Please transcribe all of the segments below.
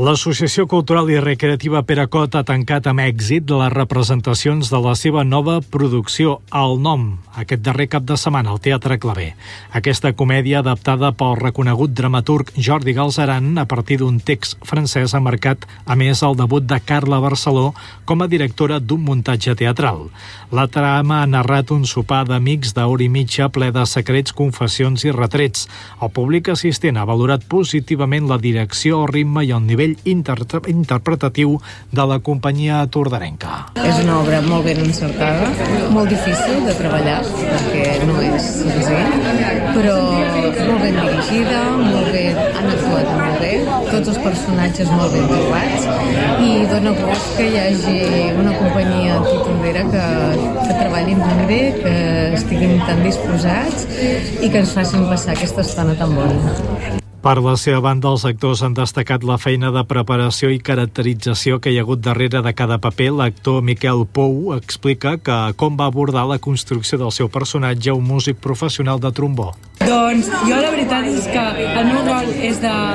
L'Associació Cultural i Recreativa Peracot ha tancat amb èxit les representacions de la seva nova producció, El Nom, aquest darrer cap de setmana al Teatre Clavé. Aquesta comèdia, adaptada pel reconegut dramaturg Jordi Galceran a partir d'un text francès, ha marcat, a més, el debut de Carla Barceló com a directora d'un muntatge teatral. La trama ha narrat un sopar d'amics d'hora i mitja ple de secrets, confessions i retrets. El públic assistent ha valorat positivament la direcció, el ritme i el nivell interpretatiu de la companyia tordarenca. És una obra molt ben encertada, molt difícil de treballar, perquè no és senzill, però molt ben dirigida, han actuat molt bé, tots els personatges molt ben trobats, i dona gust que hi hagi una companyia titulera que treballin tan bé, que estiguin tan disposats i que ens facin passar aquesta estona tan bona. Per la seva banda, els actors han destacat la feina de preparació i caracterització que hi ha hagut darrere de cada paper. L'actor Miquel Pou explica com va abordar la construcció del seu personatge, un músic professional de trombó. Doncs jo la veritat és que el meu rol és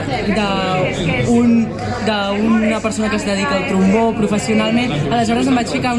d'una persona que es dedica al trombó professionalment. Aleshores em vaig fixar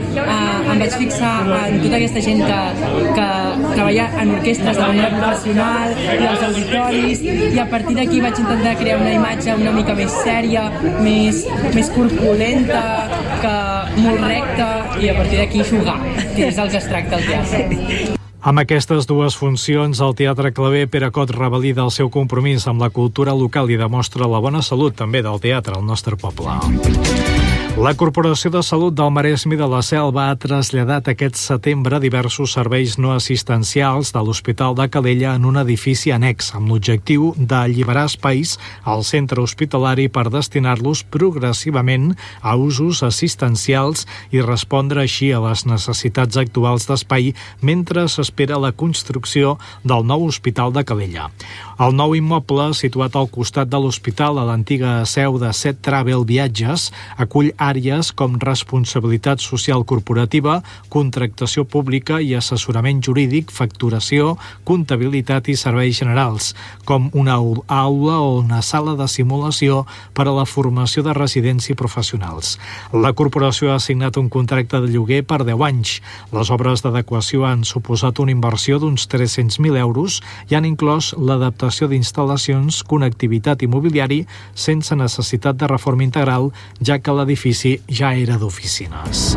en tota aquesta gent que treballa en orquestres de manera professional i als auditoris, i a partir d'aquí vaig intentar crear una imatge una mica més sèria, més corpulenta, molt recta, i a partir d'aquí jugar, que és el que es tracta al teatre. Amb aquestes dues funcions, el Teatre Clavé Peracot revalida el seu compromís amb la cultura local i demostra la bona salut també del teatre al nostre poble. La Corporació de Salut del Maresme i de la Selva ha traslladat aquest setembre diversos serveis no assistencials de l'Hospital de Calella en un edifici annex, amb l'objectiu d'alliberar espais al centre hospitalari per destinar-los progressivament a usos assistencials i respondre així a les necessitats actuals d'espai mentre s'espera la construcció del nou Hospital de Calella. El nou immoble, situat al costat de l'hospital a l'antiga seu de Set Travel Viatges, acull àrees com responsabilitat social corporativa, contractació pública i assessorament jurídic, facturació, comptabilitat i serveis generals, com una aula o una sala de simulació per a la formació de residents i professionals. La corporació ha assignat un contracte de lloguer per 10 anys. Les obres d'adequació han suposat una inversió d'uns 300.000 euros i han inclòs l'adaptació d'instal·lacions, connectivitat i mobiliari sense necessitat de reforma integral, ja que l'edifici ja era d'oficines.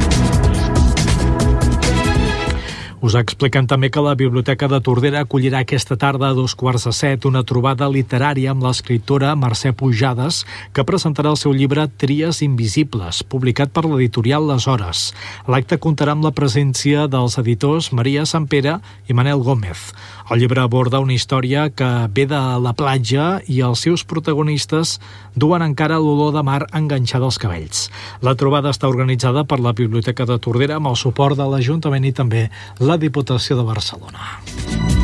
Us expliquem també que la Biblioteca de Tordera acollirà aquesta tarda a 6:45 una trobada literària amb l'escriptora Mercè Pujades, que presentarà el seu llibre Tries invisibles, publicat per l'editorial Les Hores. L'acte comptarà amb la presència dels editors Maria Sampere i Manel Gómez. El llibre aborda una història que ve de la platja i els seus protagonistes duen encara l'olor de mar enganxada als cabells. La trobada està organitzada per la Biblioteca de Tordera amb el suport de l'Ajuntament i també la Diputació de Barcelona.